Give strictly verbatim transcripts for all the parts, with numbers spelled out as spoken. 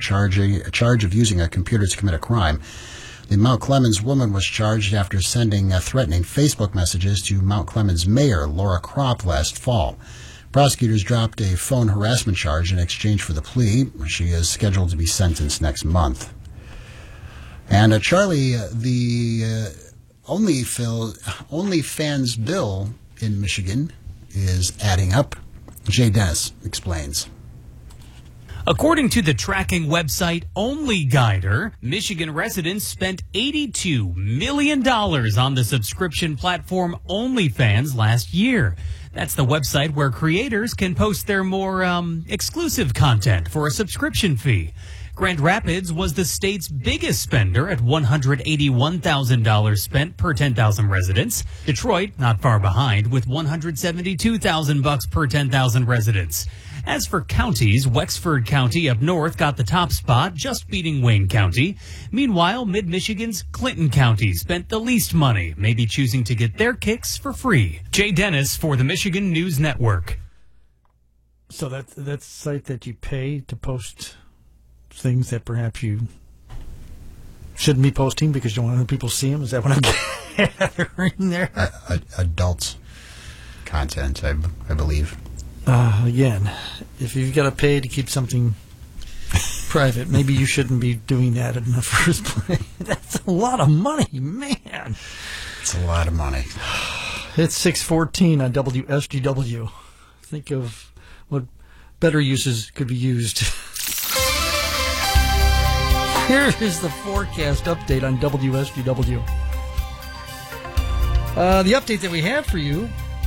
charge, a charge of using a computer to commit a crime. The Mount Clemens woman was charged after sending uh, threatening Facebook messages to Mount Clemens Mayor Laura Kropp last fall. Prosecutors dropped a phone harassment charge in exchange for the plea. She is scheduled to be sentenced next month. And uh, Charlie, uh, the uh, only Phil, OnlyFans bill in Michigan is adding up. Jay Dennis explains. According to the tracking website OnlyGuider, Michigan residents spent eighty-two million dollars on the subscription platform OnlyFans last year. That's the website where creators can post their more um, exclusive content for a subscription fee. Grand Rapids was the state's biggest spender at one hundred eighty-one thousand dollars spent per ten thousand residents. Detroit, not far behind, with one hundred seventy-two thousand bucks per ten thousand residents. As for counties, Wexford County up north got the top spot, just beating Wayne County. Meanwhile, Mid-Michigan's Clinton County spent the least money, maybe choosing to get their kicks for free. Jay Dennis for the Michigan News Network. So that, that's a site that you pay to post things that perhaps you shouldn't be posting because you don't want other people to see them? Is that what I'm gathering there? Uh, adults content, I, I believe. Uh, again, if you've got to pay to keep something private, maybe you shouldn't be doing that in the first place. That's a lot of money, man. It's a lot of money. It's six fourteen on W S G W. Think of what better uses could be used. Here is the forecast update on W S G W. Uh, the update that we have for you,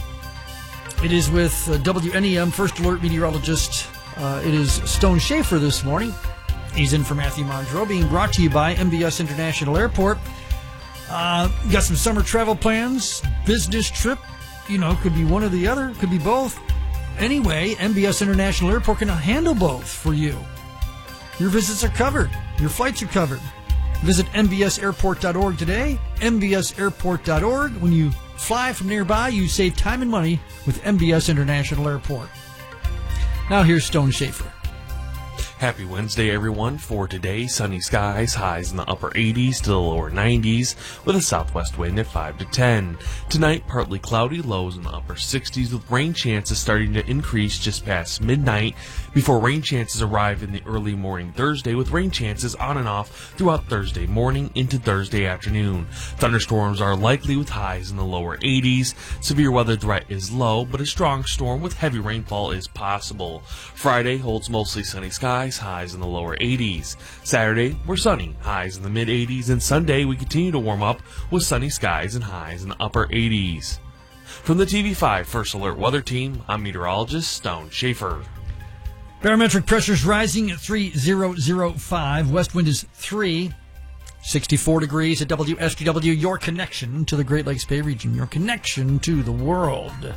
it is with uh, W N E M First Alert meteorologist. Uh, it is Stone Schaefer this morning. He's in for Matthew Mondro, being brought to you by M B S International Airport. Uh, got some summer travel plans, business trip, you know, could be one or the other, could be both. Anyway, M B S International Airport can handle both for you. Your visits are covered. Your flights are covered. Visit M B S airport dot org today, M B S airport dot org. When you fly from nearby, you save time and money with M B S International Airport. Now here's Stone Schaefer. Happy Wednesday, everyone. For today, sunny skies, highs in the upper eighties to the lower nineties, with a southwest wind at five to ten. Tonight, partly cloudy, lows in the upper sixties, with rain chances starting to increase just past midnight, before rain chances arrive in the early morning Thursday, with rain chances on and off throughout Thursday morning into Thursday afternoon. Thunderstorms are likely with highs in the lower eighties. Severe weather threat is low, but a strong storm with heavy rainfall is possible. Friday holds mostly sunny skies, highs in the lower eighties. Saturday, we're sunny, highs in the mid eighties, and Sunday we continue to warm up with sunny skies and highs in the upper eighties. From the T V five First Alert Weather Team, I'm meteorologist Stone Schaefer. Barometric pressure's rising at three thousand five. West wind is three. sixty-four degrees at W S G W, your connection to the Great Lakes Bay region, your connection to the world.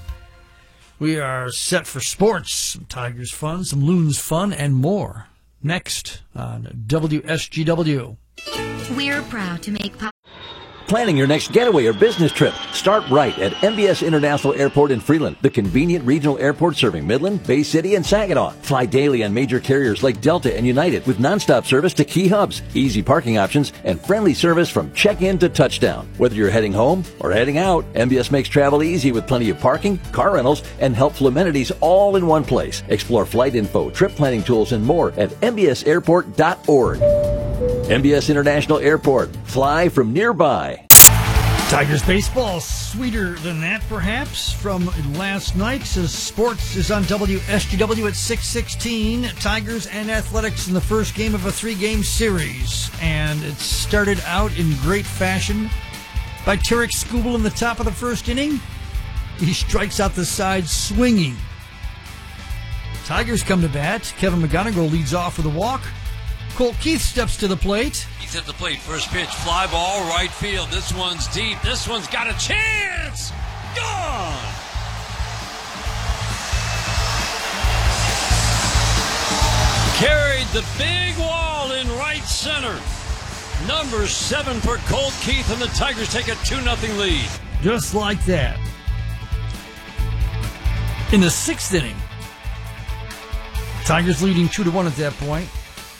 We are set for sports, some Tigers fun, some Loons fun, and more. Next on W S G W. We're proud to make po- Planning your next getaway or business trip? Start right at M B S International Airport in Freeland, the convenient regional airport serving Midland, Bay City, and Saginaw. Fly daily on major carriers like Delta and United with nonstop service to key hubs, easy parking options, and friendly service from check-in to touchdown. Whether you're heading home or heading out, M B S makes travel easy with plenty of parking, car rentals, and helpful amenities all in one place. Explore flight info, trip planning tools, and more at M B S airport dot org. M B S International Airport. Fly from nearby. Tigers baseball, sweeter than that perhaps, from last night. Says sports is on W S G W at six sixteen. Tigers and Athletics in the first game of a three-game series. And it started out in great fashion by Tarek Skubal in the top of the first inning. He strikes out the side swinging. Tigers come to bat. Kevin McGonigal leads off with a walk. Colt Keith steps to the plate. He's at the plate. First pitch, fly ball, right field. This one's deep. This one's got a chance. Gone. Carried the big wall in right center. Number seven for Colt Keith, and the Tigers take a two nothing lead. Just like that. In the sixth inning, Tigers leading two to one at that point.